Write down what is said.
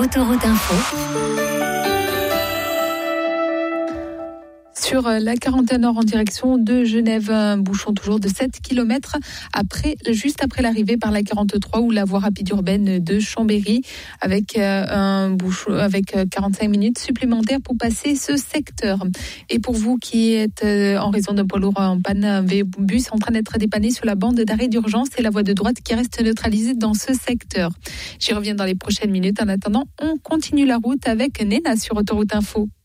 Autoroute Info. Sur la 41 Nord en direction de Genève, un bouchon toujours de 7 km juste après l'arrivée par la 43 ou la voie rapide urbaine de Chambéry avec un bouchon avec 45 minutes supplémentaires pour passer ce secteur. Et pour vous qui êtes en raison d'un poids lourd en panne, un bus en train d'être dépanné sur la bande d'arrêt d'urgence, c'est la voie de droite qui reste neutralisée dans ce secteur. J'y reviens dans les prochaines minutes. En attendant, on continue la route avec Néna sur Autoroute Info.